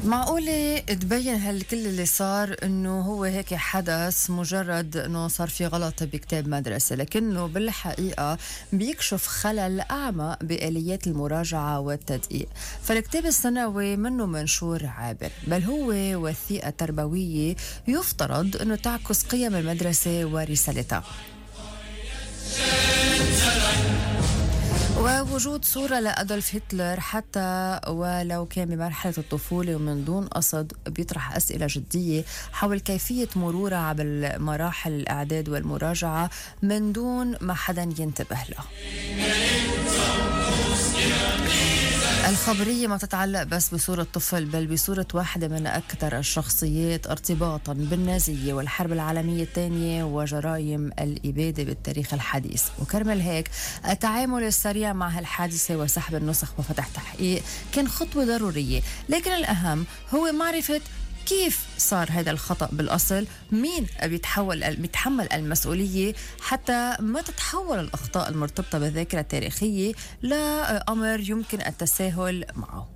معقولة تبين هالكل اللي صار انه هو هيك حدث مجرد انه صار في غلط بكتاب مدرسة، لكنه بالحقيقة بيكشف خلل اعمق بآليات المراجعة والتدقيق. فالكتاب السنوي منه منشور عابر، بل هو وثيقة تربوية يفترض انه تعكس قيم المدرسة ورسالتها. ووجود صورة لأدولف هتلر حتى ولو كان بمرحلة الطفولة ومن دون قصد بيطرح أسئلة جدية حول كيفية مرورها عبر مراحل الإعداد والمراجعة من دون ما حدا ينتبه له. الخبرية ما تتعلق بس بصورة طفل، بل بصورة واحدة من أكثر الشخصيات ارتباطا بالنازية والحرب العالمية الثانية وجرائم الإبادة بالتاريخ الحديث. وكرمال هيك التعامل السريع مع هالحادثة وسحب النسخ وفتح تحقيق كان خطوة ضرورية، لكن الأهم هو معرفة كيف صار هذا الخطأ بالأصل، مين بيتحمل المسؤولية حتى ما تتحول الأخطاء المرتبطة بالذاكرة التاريخية لأمر يمكن التساهل معه.